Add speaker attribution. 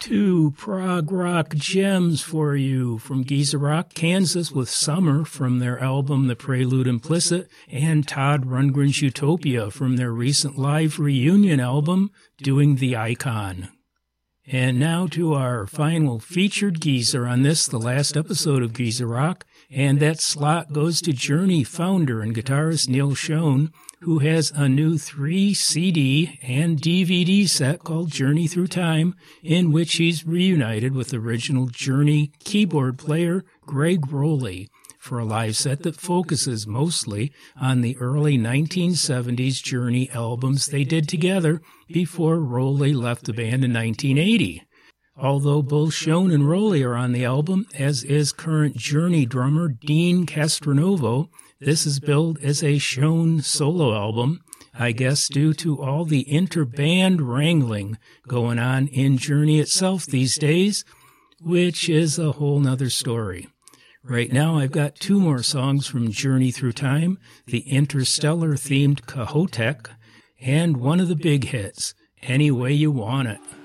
Speaker 1: Two prog rock gems for you from Geezer Rock, Kansas with Summer from their album The Prelude Implicit, and Todd Rundgren's Utopia from their recent live reunion album, Doing the Icon. And now to our final featured geezer on this, the last episode of Geezer Rock, and that slot goes to Journey founder and guitarist Neal Schon, who has a new 3 CD and DVD set called Journey Through Time, in which he's reunited with original Journey keyboard player Gregg Rolie for a live set that focuses mostly on the early 1970s Journey albums they did together before Rolie left the band in 1980. Although both Schon and Rolie are on the album, as is current Journey drummer Dean Castronovo, this is billed as a Schon solo album, I guess due to all the inter-band wrangling going on in Journey itself these days, which is a whole nother story. Right now I've got 2 more songs from Journey Through Time, the Interstellar-themed Cahotek, and one of the big hits, Any Way You Want It.